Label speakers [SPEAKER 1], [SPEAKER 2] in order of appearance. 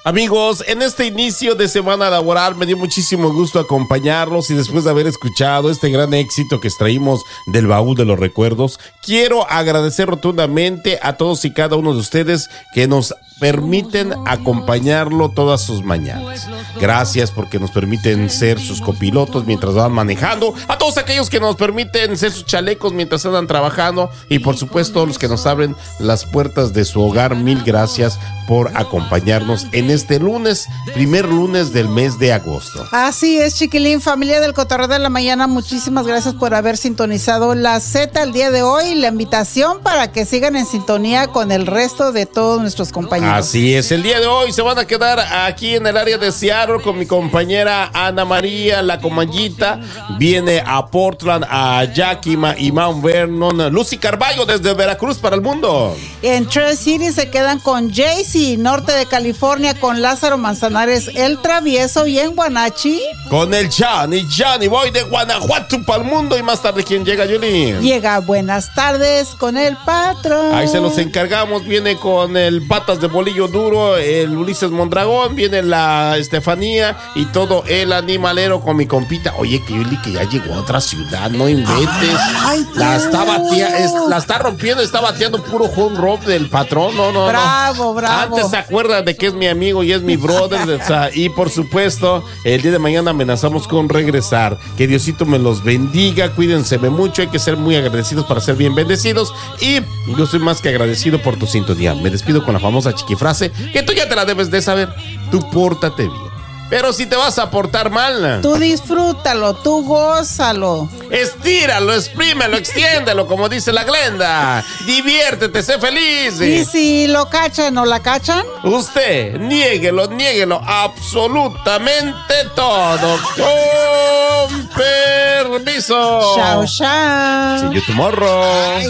[SPEAKER 1] Amigos, en este inicio de semana laboral me dio muchísimo gusto acompañarlos y después de haber escuchado este gran éxito que extraímos del baúl de los recuerdos, quiero agradecer rotundamente a todos y cada uno de ustedes que nos permiten acompañarlo todas sus mañanas. Gracias porque nos permiten ser sus copilotos mientras van manejando, a todos aquellos que nos permiten ser sus chalecos mientras andan trabajando y por supuesto los que nos abren las puertas de su hogar. Mil gracias por acompañarnos en este lunes, primer lunes del mes de agosto.
[SPEAKER 2] Así es, chiquilín, familia del Cotorreo de la Mañana, muchísimas gracias por haber sintonizado la Z el día de hoy, la invitación para que sigan en sintonía con el resto de todos nuestros compañeros.
[SPEAKER 1] Así es, el día de hoy se van a quedar aquí en el área de Seattle con mi compañera Ana María, la Comayita, viene a Portland, a Yakima y Mount Vernon, Lucy Carballo desde Veracruz para el mundo.
[SPEAKER 2] En Trail City se quedan con Jaycee, norte de California, con Lázaro Manzanares, el Travieso, y en Guanachi
[SPEAKER 1] con el Johnny Boy de Guanajuato para el mundo. Y más tarde, ¿quién llega, Yuli?
[SPEAKER 2] Llega Buenas Tardes con el Patrón.
[SPEAKER 1] Ahí se los encargamos, viene con el Patas de Bolillo Duro, el Ulises Mondragón, viene la Estefanía y todo el animalero con mi compita. Oye, que Yuli, que ya llegó a otra ciudad, no inventes. La está rompiendo, está bateando puro home run del patrón. No.
[SPEAKER 2] Bravo.
[SPEAKER 1] Antes se acuerda de que es mi amigo y es mi brother. Y por supuesto, el día de mañana amenazamos con regresar. Que Diosito me los bendiga, cuídense mucho, hay que ser muy agradecidos para ser bien bendecidos. Y yo soy más que agradecido por tu sintonía. Me despido con la famosa chiquifrase, que tú ya te la debes de saber. Tú pórtate bien. Pero si te vas a portar mal,
[SPEAKER 2] tú disfrútalo, tú gózalo.
[SPEAKER 1] Estíralo, exprímelo, extiéndelo, como dice la Glenda. Diviértete, sé feliz.
[SPEAKER 2] ¿Y si lo cachan o la cachan?
[SPEAKER 1] Usted, niéguelo absolutamente todo. Con permiso.
[SPEAKER 2] Chao.
[SPEAKER 1] See you tomorrow.